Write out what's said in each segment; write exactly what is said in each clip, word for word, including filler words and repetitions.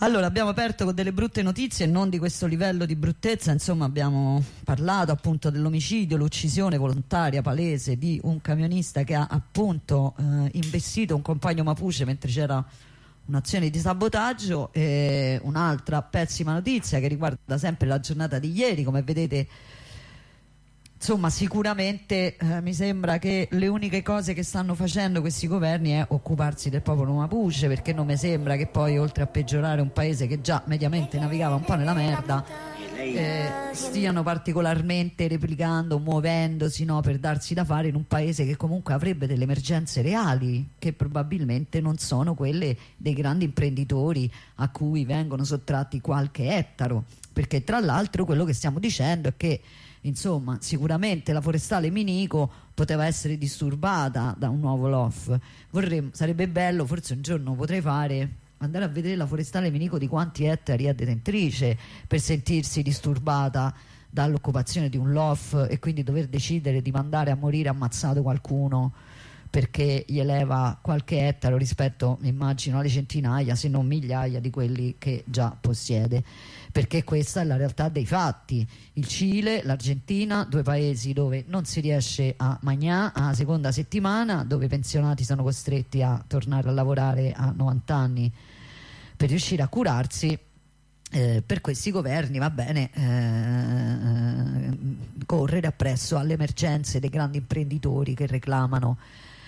Allora, abbiamo aperto con delle brutte notizie, non di questo livello di bruttezza, insomma abbiamo parlato appunto dell'omicidio, l'uccisione volontaria palese di un camionista che ha appunto eh, investito un compagno mapuche mentre c'era un'azione di sabotaggio. E un'altra pessima notizia che riguarda sempre la giornata di ieri, come vedete. Insomma, sicuramente eh, mi sembra che le uniche cose che stanno facendo questi governi è occuparsi del popolo mapuche, perché non mi sembra che poi, oltre a peggiorare un paese che già mediamente navigava un po' nella merda, eh, stiano particolarmente replicando, muovendosi, no, per darsi da fare in un paese che comunque avrebbe delle emergenze reali, che probabilmente non sono quelle dei grandi imprenditori a cui vengono sottratti qualche ettaro. Perché tra l'altro quello che stiamo dicendo è che, insomma, sicuramente la forestale Minico poteva essere disturbata da un nuovo L O F. Vorremmo, sarebbe bello, forse un giorno potrei fare, andare a vedere la forestale Minico di quanti ettari è detentrice, per sentirsi disturbata dall'occupazione di un L O F e quindi dover decidere di mandare a morire ammazzato qualcuno perché gli eleva qualche ettaro rispetto, immagino, alle centinaia se non migliaia di quelli che già possiede. Perché questa è la realtà dei fatti. Il Cile, l'Argentina, due paesi dove non si riesce a mangiare alla seconda settimana, dove i pensionati sono costretti a tornare a lavorare a novanta anni per riuscire a curarsi. Eh, per questi governi va bene eh, correre appresso alle emergenze dei grandi imprenditori che reclamano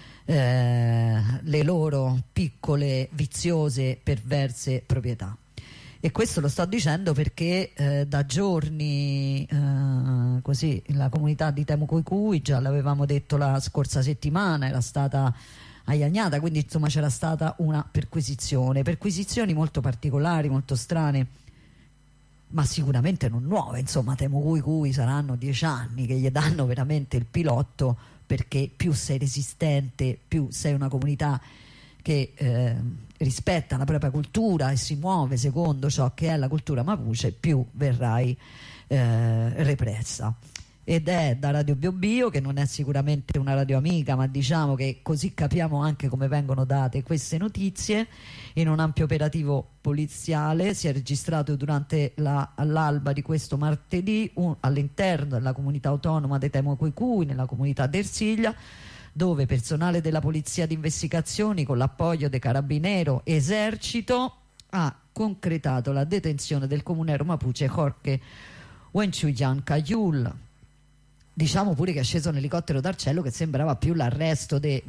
eh, le loro piccole, viziose, perverse proprietà. E questo lo sto dicendo perché eh, da giorni eh, così la comunità di Temucuicui, già l'avevamo detto la scorsa settimana, era stata aiagnata, quindi insomma c'era stata una perquisizione, perquisizioni molto particolari, molto strane, ma sicuramente non nuove. Insomma, Temucuicui saranno dieci anni che gli danno veramente il pilotto, perché più sei resistente, più sei una comunità che eh, rispetta la propria cultura e si muove secondo ciò che è la cultura mapuche, più verrai eh, repressa. Ed è da Radio Bio Bio, che non è sicuramente una radio amica, ma diciamo che così capiamo anche come vengono date queste notizie. In un ampio operativo poliziale si è registrato durante la, all'alba di questo martedì all'interno della comunità autonoma dei Temucuicui, nella comunità d'Ersiglia, dove personale della polizia di investigazioni con l'appoggio dei carabinero esercito ha concretato la detenzione del comunero mapuche Jorge Wenchuyan Cayul. Diciamo pure che è sceso un elicottero dal cielo che sembrava più l'arresto di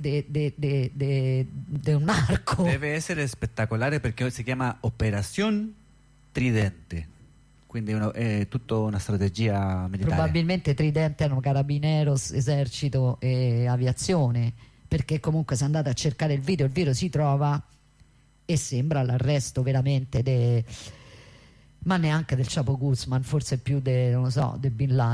un narco. Deve essere spettacolare perché si chiama Operazione Tridente, quindi uno, è tutta una strategia militare. Probabilmente Tridente erano carabineros, esercito e aviazione, perché comunque se andate a cercare il video, il video si trova e sembra l'arresto veramente de... ma neanche del Chapo Guzman, forse più de, non lo so, de Bin Laden.